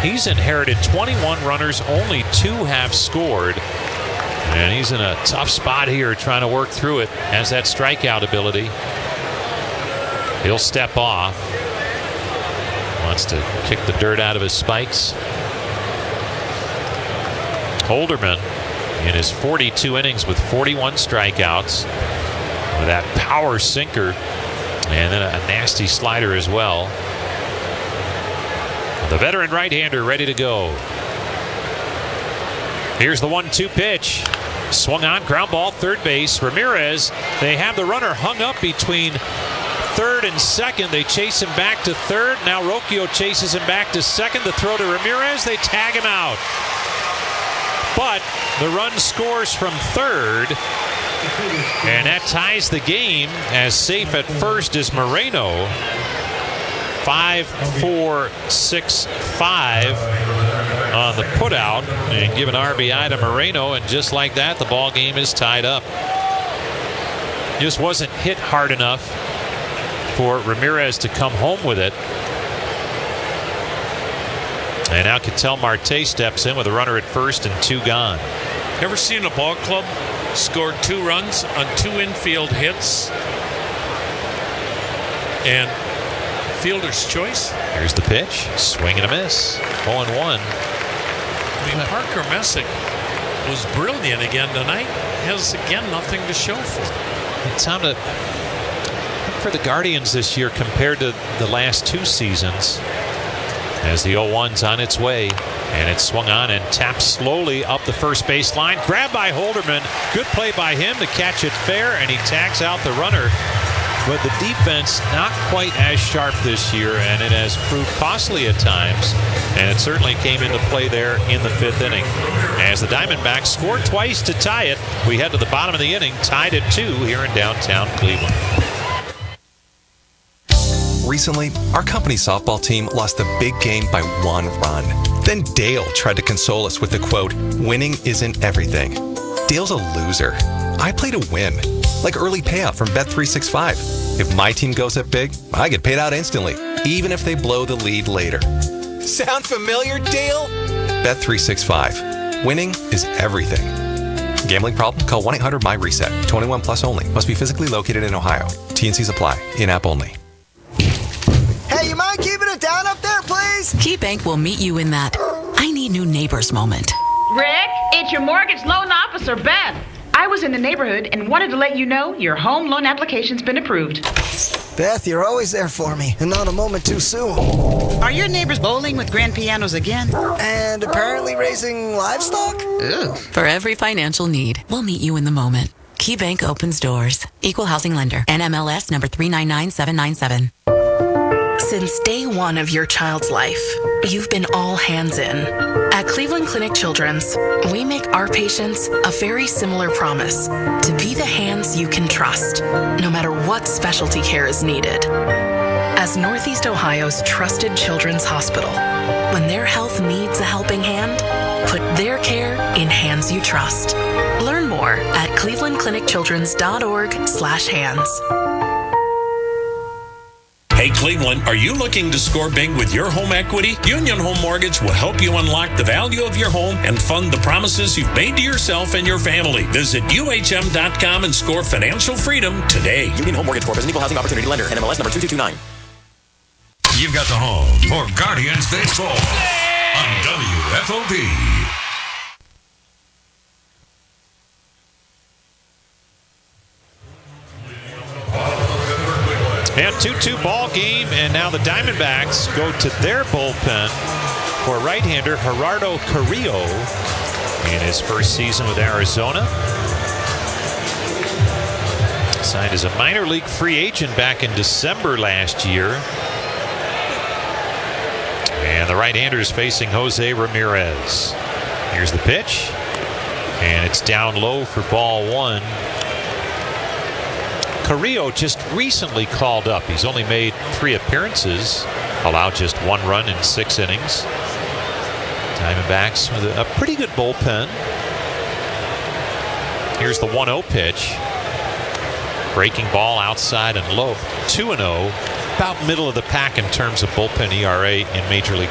He's inherited 21 runners. Only 2 have scored. And he's in a tough spot here trying to work through it. Has that strikeout ability. He'll step off. Wants to kick the dirt out of his spikes. Holderman in his 42 innings with 41 strikeouts. With that power sinker. And then a nasty slider as well. The veteran right-hander ready to go. Here's the 1-2 pitch. Swung on, ground ball, third base. Ramirez, they have the runner hung up between third and second. They chase him back to third. Now Rocchio chases him back to second. The throw to Ramirez. They tag him out. But the run scores from third. And that ties the game, as safe at first is Moreno. 5-4-6-5 on the putout, and give an RBI to Moreno, and just like that, the ball game is tied up. Just wasn't hit hard enough for Ramirez to come home with it. And now Ketel Marte steps in with a runner at first and 2 gone. Ever seen a ball club score 2 runs on 2 infield hits? And fielder's choice. Here's the pitch. Swing and a miss. 0-1. I mean, Parker Messick was brilliant again tonight. Has, again, nothing to show for it. It's time to, for the Guardians this year compared to the last 2 seasons, as the 0-1's on its way. And it's swung on and tapped slowly up the first base line. Grabbed by Holderman. Good play by him to catch it fair, and he tags out the runner. But the defense not quite as sharp this year, and it has proved costly at times. And it certainly came into play there in the 5th inning. As the Diamondbacks scored twice to tie it, we head to the bottom of the inning, tied at 2 here in downtown Cleveland. Recently, our company softball team lost the big game by 1 run. Then Dale tried to console us with the quote, "Winning isn't everything." Dale's a loser. I play to win. Like early payout from Bet365. If my team goes up big, I get paid out instantly, even if they blow the lead later. Sound familiar, Dale? Bet365. Winning is everything. Gambling problem? Call 1-800-MY-RESET. 21 plus only. Must be physically located in Ohio. T&Cs apply. In-app only. Hey, you mind keeping it down up there, please? KeyBank will meet you in that I need new neighbors moment. Rick, it's your mortgage loan officer, Beth. I was in the neighborhood and wanted to let you know your home loan application's been approved. Beth, you're always there for me, and not a moment too soon. Are your neighbors bowling with grand pianos again? And apparently raising livestock? Ew. For every financial need, we'll meet you in the moment. KeyBank opens doors. Equal housing lender. NMLS number 399797. Since day one of your child's life, you've been all hands in. At Cleveland Clinic Children's, we make our patients a very similar promise to be the hands you can trust, no matter what specialty care is needed. As Northeast Ohio's trusted children's hospital, when their health needs a helping hand, put their care in hands you trust. Learn more at clevelandclinicchildrens.org/hands. Hey Cleveland, are you looking to score big with your home equity? Union Home Mortgage will help you unlock the value of your home and fund the promises you've made to yourself and your family. Visit UHM.com and score financial freedom today. Union Home Mortgage Corp is an equal housing opportunity lender. NMLS number 2229. You've got the home for Guardians Baseball on WFOB. And 2-2 ball game, and now the Diamondbacks go to their bullpen for right-hander Gerardo Carrillo in his first season with Arizona. Signed as a minor league free agent back in December last year. And the right-hander is facing Jose Ramirez. Here's the pitch, and it's down low for ball 1. Carrillo just recently called up. He's only made 3 appearances, allowed just 1 run in 6 innings. Diamondbacks with a pretty good bullpen. Here's the 1-0 pitch. Breaking ball outside and low. 2-0. About middle of the pack in terms of bullpen ERA in Major League